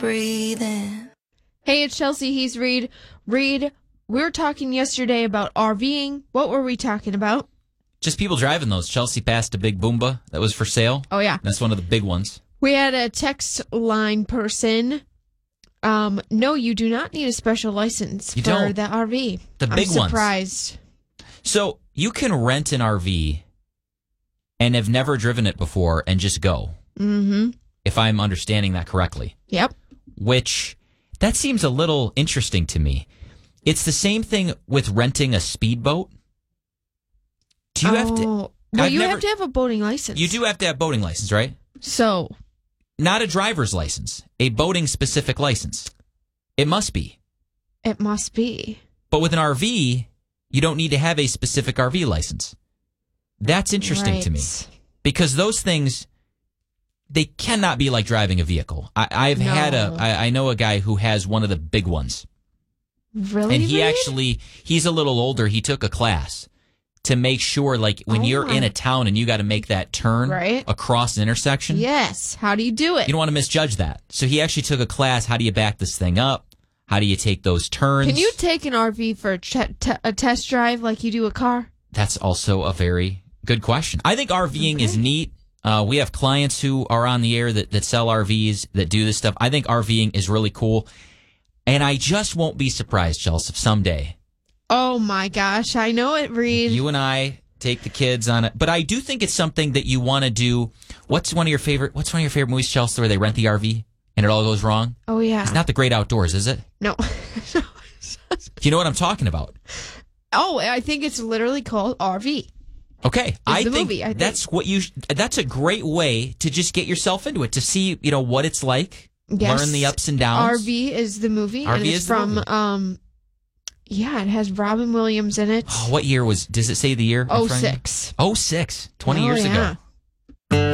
breathing. Hey, it's Chelsea. He's Reed. Reed, we were talking yesterday about RVing. What were we talking about? Just people driving those. Chelsea passed a big Boomba that was for sale. Oh, yeah. That's one of the big ones. We had a text line person. No, you do not need a special license You for don't. the RV. The big I'm ones. surprised. So you can rent an RV and have never driven it before and just go. Mm-hmm. If I'm understanding that correctly. Yep. Which, that seems a little interesting to me. It's the same thing with renting a speedboat. Do you have to? Well, I've you never- have to have a boating license. You do have to have boating license, right? So, Not a driver's license, a boating specific license. It must be. it must be. But with an RV, you don't need to have a specific RV license. That's interesting to me. Right. Because those things, they cannot be like driving a vehicle. I know a guy who has one of the big ones. Really? And Reed? he's a little older. He took a class to make sure, like, when you're in a town and you got to make that turn Right. across an intersection. Yes. How do you do it? You don't want to misjudge that. So he actually took a class. How do you back this thing up? How do you take those turns? Can you take an RV for a test drive like you do a car? That's also a very good question. I think RVing is neat. We have clients who are on the air that sell RVs, that do this stuff. I think RVing is really cool. And I just won't be surprised, Chelsea, if someday Oh my gosh, I know it, Reed. you and I take the kids on it. But I do think it's something that you want to do. What's one of your favorite movies, Chelsea, where they rent the RV and it all goes wrong? Oh yeah. It's not The Great Outdoors, is it? No. You know what I'm talking about? Oh, I think it's literally called RV. Okay, I the think movie, I think. that's a great way to just get yourself into it, to see, what it's like, Yes. learn the ups and downs. RV is the movie. RV and it's is the from movie. Yeah, it has Robin Williams in it. Oh, what year does it say the year? in front of you? 06. 06, 20 years yeah. ago.